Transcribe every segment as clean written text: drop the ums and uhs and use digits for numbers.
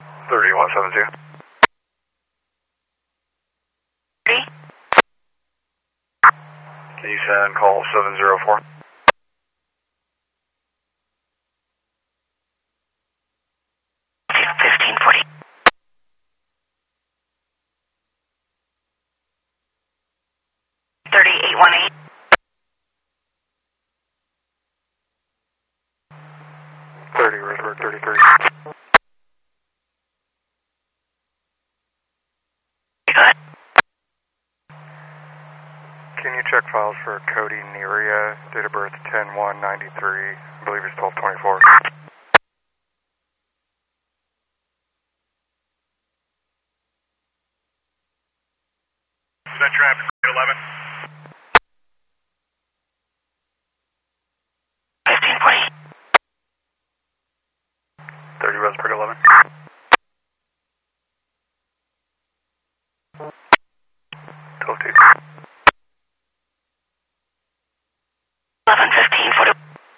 3172. 30? Can you send call 704? 1540. 3818. 30, Roseburg 33. Go ahead. Can you check files for Cody Neria, date of birth 10/1/93, I believe it's 1224. Is that traffic 11? 1540. 30 Roseburg 11. 12-2. 111540.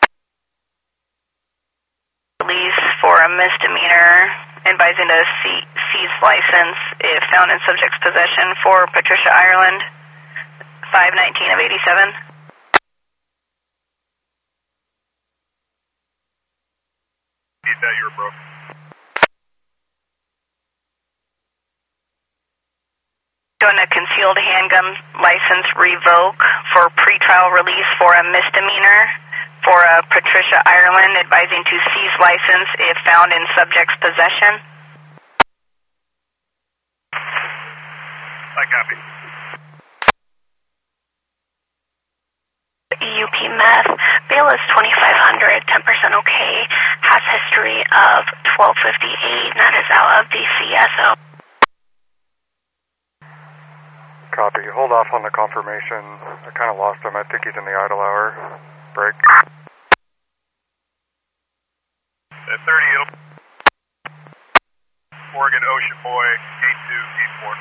Release for a misdemeanor, advising to seize license if found in subject's possession for Patricia Ireland, 519 of 87. Need that, you're broke. Doing a concealed handgun license revoke for pretrial release for a misdemeanor for Patricia Ireland, advising to seize license if found in subject's possession. I copy. EUP meth, bail is $2,500, 10% okay, has history of 1258, and that is out of the CSO. Copy. Hold off on the confirmation. I kind of lost him. I think he's in the idle hour. Break. At 30, it'll... Oregon Ocean Boy, 8284.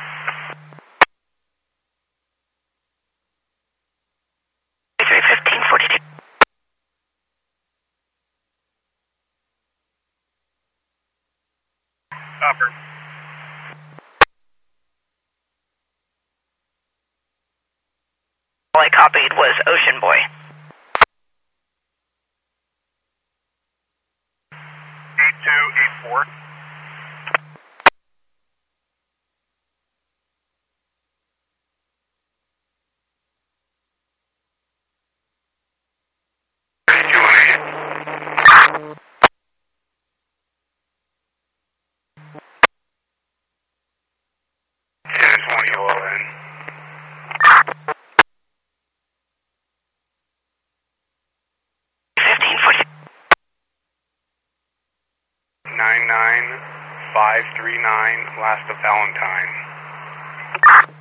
Copper. All I copied was Ocean Boy. 8284. Nine 539, last of Valentine.